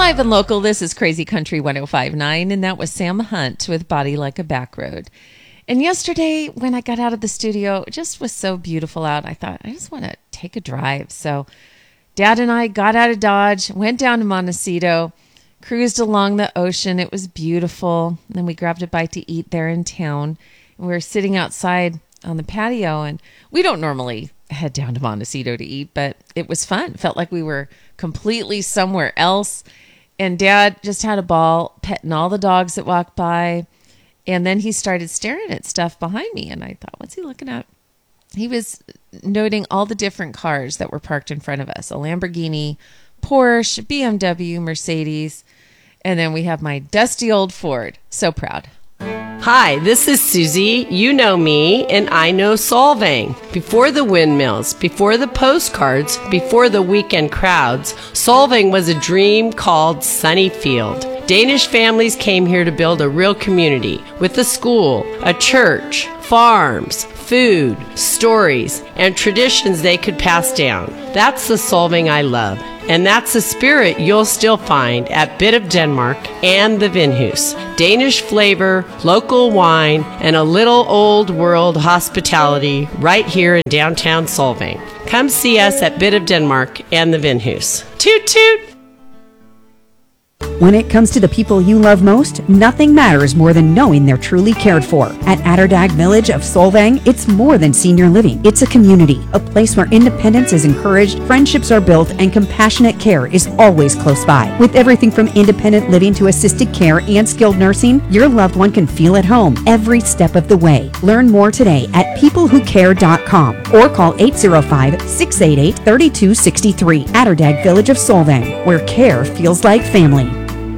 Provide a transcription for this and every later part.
Live and local, this is Crazy Country 105.9, and that was Sam Hunt with Body Like a Back Road. And yesterday, when I got out of the studio, it just was so beautiful out. I thought, I just want to take a drive. So Dad and I got out of Dodge, went down to Montecito, cruised along the ocean. It was beautiful. And then we grabbed a bite to eat there in town. And we were sitting outside on the patio, and we don't normally head down to Montecito to eat, but it was fun. It felt like we were completely somewhere else. And Dad just had a ball petting all the dogs that walked by. And then he started staring at stuff behind me. And I thought, what's he looking at? He was noting all the different cars that were parked in front of us. A Lamborghini, Porsche, BMW, Mercedes. And then we have my dusty old Ford. So proud. Hi, this is Susie. You know me, and I know Solvang. Before the windmills, before the postcards, before the weekend crowds, Solvang was a dream called Sunnyfield. Danish families came here to build a real community with a school, a church, farms, food, stories, and traditions they could pass down. That's the Solvang I love. And that's the spirit you'll still find at Bit of Denmark and the Vinhus. Danish flavor, local wine, and a little old world hospitality right here in downtown Solvang. Come see us at Bit of Denmark and the Vinhus. Toot toot! When it comes to the people you love most, nothing matters more than knowing they're truly cared for. At Atterdag Village of Solvang, it's more than senior living. It's a community, a place where independence is encouraged, friendships are built, and compassionate care is always close by. With everything from independent living to assisted care and skilled nursing, your loved one can feel at home every step of the way. Learn more today at peoplewhocare.com or call 805-688-3263. Atterdag Village of Solvang, where care feels like family.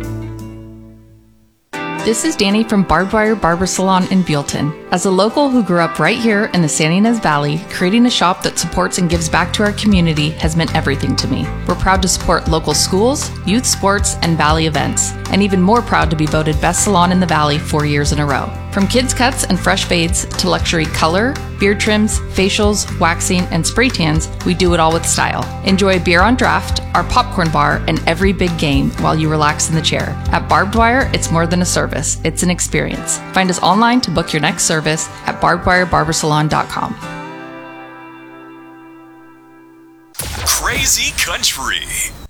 This is Danny from Barbed Wire Barber Salon in Buellton. As a local who grew up right here in the Santa Ynez Valley, creating a shop that supports and gives back to our community has meant everything to me. We're proud to support local schools, youth sports, and Valley events, and even more proud to be voted Best Salon in the Valley 4 years in a row. From kids cuts and fresh fades to luxury color, beard trims, facials, waxing, and spray tans, we do it all with style. Enjoy a beer on draft, our popcorn bar, and every big game while you relax in the chair. At Barbed Wire, it's more than a service, it's an experience. Find us online to book your next service at barbedwirebarbersalon.com. Crazy Country.